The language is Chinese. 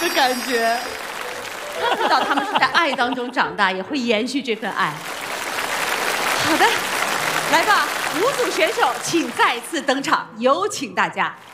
的感觉。知道他们是在爱当中长大，也会延续这份爱。好的，来吧，5组选手，请再次登场，有请大家。